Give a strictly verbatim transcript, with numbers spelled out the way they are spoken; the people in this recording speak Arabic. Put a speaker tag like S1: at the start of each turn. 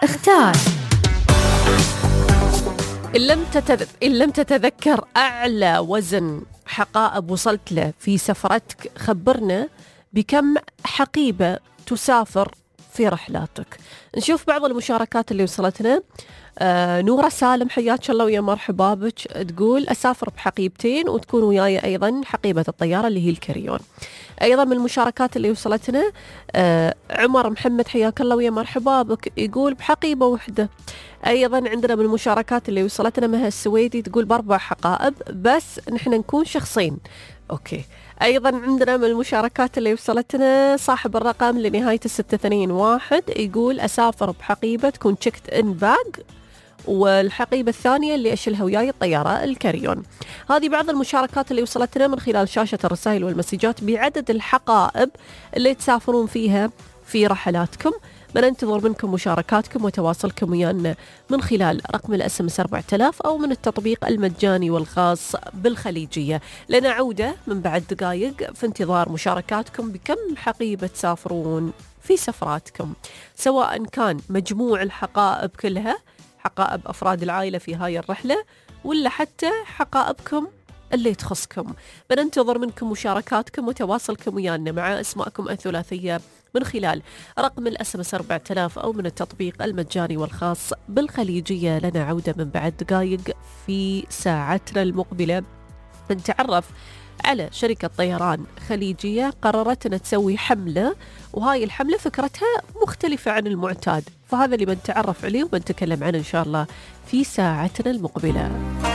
S1: اختار.
S2: إن لم, تتذ... إن لم تتذكر أعلى وزن حقائب وصلت له في سفرتك، خبرنا بكم حقيبة تسافر في رحلاتك. نشوف بعض المشاركات اللي وصلتنا. آه نورة سالم، حياك الله ويا مرحبا بك، تقول أسافر بحقيبتين وتكون وياي أيضا حقيبة الطيارة اللي هي الكريون. أيضا من المشاركات اللي وصلتنا آه عمر محمد، حياك الله ويا مرحبا بك، يقول بحقيبة وحدة. أيضا عندنا من المشاركات اللي وصلتنا مها السويدي، تقول بأربع حقائب بس نحن نكون شخصين. أوكي. أيضا عندنا من المشاركات اللي وصلتنا صاحب الرقم لنهاية الستة اثنين واحد، يقول أسافر بحقيبة تكون تشيكت إن باج، والحقيبة الثانية اللي أشيلها وياي الطيارة الكريون. هذه بعض المشاركات اللي وصلتنا من خلال شاشة الرسائل والمسجات بعدد الحقائب اللي تسافرون فيها في رحلاتكم. بننتظر منكم مشاركاتكم وتواصلكم ويانا من خلال رقم الاس ام اس أربعة آلاف أو من التطبيق المجاني والخاص بالخليجية. لنا عودة من بعد دقائق في انتظار مشاركاتكم بكم حقيبة تسافرون في سفراتكم، سواء كان مجموع الحقائب كلها، حقائب أفراد العائلة في هاي الرحلة، ولا حتى حقائبكم اللي تخصكم. بننتظر منكم مشاركاتكم وتواصلكم ويانا مع اسماءكم الثلاثية من خلال رقم الاس ام اس أربعة آلاف أو من التطبيق المجاني والخاص بالخليجية. لنا عودة من بعد دقائق في ساعتنا المقبلة. نتعرف على شركة طيران خليجية قررت أن تسوي حملة، وهاي الحملة فكرتها مختلفة عن المعتاد، فهذا اللي بنتعرف عليه وبنتكلم عنه إن شاء الله في ساعتنا المقبلة.